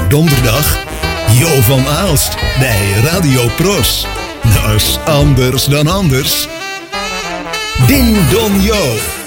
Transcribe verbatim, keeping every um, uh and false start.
donderdag Jo van Aalst bij Radio Pros. Dat is anders dan anders. Ding Don Jo.